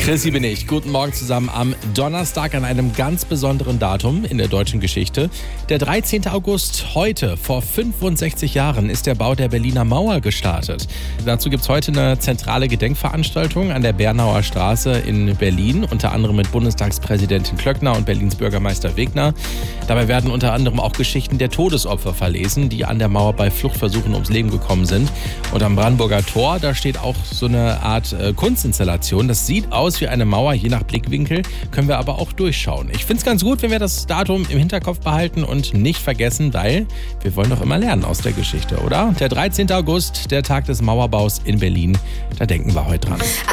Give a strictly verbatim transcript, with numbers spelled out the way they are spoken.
Chrissy bin ich. Guten Morgen zusammen am Donnerstag an einem ganz besonderen Datum in der deutschen Geschichte. Der dreizehnten August, heute, vor fünfundsechzig Jahren, ist der Bau der Berliner Mauer gestartet. Dazu gibt es heute eine zentrale Gedenkveranstaltung an der Bernauer Straße in Berlin, unter anderem mit Bundestagspräsidentin Klöckner und Berlins Bürgermeister Wegner. Dabei werden unter anderem auch Geschichten der Todesopfer verlesen, die an der Mauer bei Fluchtversuchen ums Leben gekommen sind. Und am Brandenburger Tor, da steht auch so eine Art äh, Kunstinstallation. Das sieht aus wie eine Mauer, je nach Blickwinkel, können wir aber auch durchschauen. Ich finde es ganz gut, wenn wir das Datum im Hinterkopf behalten und nicht vergessen, weil wir wollen doch immer lernen aus der Geschichte, oder? Der dreizehnten August, der Tag des Mauerbaus in Berlin, da denken wir heute dran.